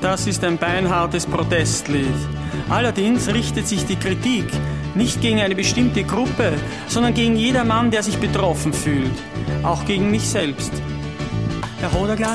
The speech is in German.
Das ist ein beinhartes Protestlied. Allerdings richtet sich die Kritik nicht gegen eine bestimmte Gruppe, sondern gegen jedermann, der sich betroffen fühlt. Auch gegen mich selbst. Herr Hoderglan?